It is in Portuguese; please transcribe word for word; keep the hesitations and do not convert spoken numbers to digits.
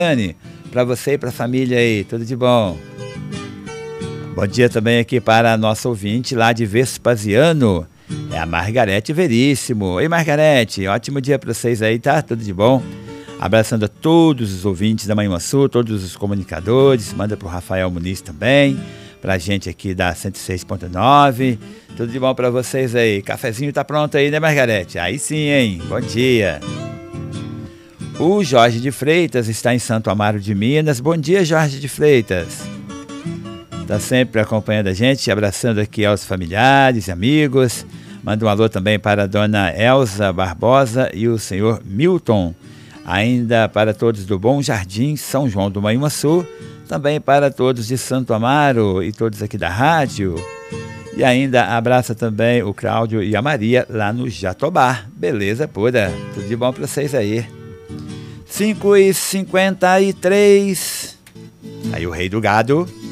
Dani, para você e para a família aí, tudo de bom. Bom dia também aqui para a nossa ouvinte lá de Vespasiano, é a Margarete Veríssimo. Ei, Margarete, ótimo dia para vocês aí, tá? Tudo de bom? Abraçando a todos os ouvintes da Manhuaçu, todos os comunicadores, manda para o Rafael Muniz também, para a gente aqui da cento e seis ponto nove, tudo de bom para vocês aí. Cafezinho tá pronto aí, né, Margarete? Aí sim, hein? Bom dia. O Jorge de Freitas está em Santo Amaro de Minas. Bom dia, Jorge de Freitas. Está sempre acompanhando a gente, abraçando aqui aos familiares e amigos. Manda um alô também para a dona Elza Barbosa e o senhor Milton. Ainda para todos do Bom Jardim, São João do Manhuaçu. Também para todos de Santo Amaro e todos aqui da rádio. E ainda abraça também o Cláudio e a Maria lá no Jatobá. Beleza pura. Tudo de bom para vocês aí. cinco e cinquenta e três. Aí o Rei do Gado